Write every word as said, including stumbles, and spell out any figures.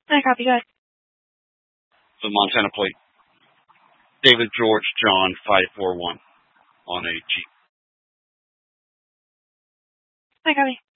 I copy, go ahead. The Montana plate. David George John five four one on a Jeep. I copy.